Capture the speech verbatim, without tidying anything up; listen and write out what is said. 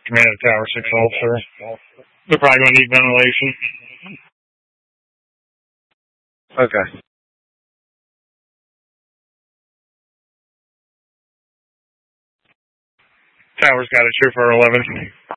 Command of Tower six officer. They're probably going to need ventilation. Okay. Tower's got a trooper eleven.